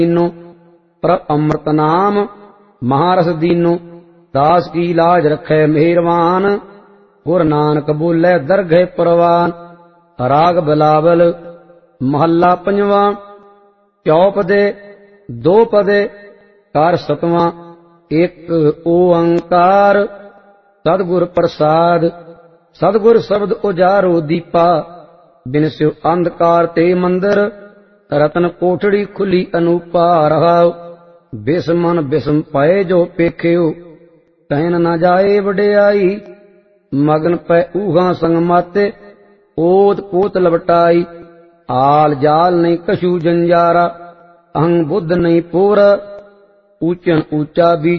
कीनो प्रभ अमृत नाम महारस दीनो। दास की लाज रखे मेहरबान गुर नानक बोले दरगह परवान। राग बिलावल महला पंजवा। चौपदे दो पदे कार सतवां। एक ओंकार सतगुर प्रसाद। सतगुर शब्द उजारो दीपा बिन स्यो अंधकार ते मंदिर। रतन कोठड़ी खुली अनूपा रहाओ। बिस्मन बिस्म पाए जो पेख्यो कहन न जाए वडियाई। मगन पै ऊहा संग माते ओत पोत लवटाई। आल जाल नहीं कछु जंजारा अहं बुद्ध नहीं पोर। ऊचन ऊंचा बीच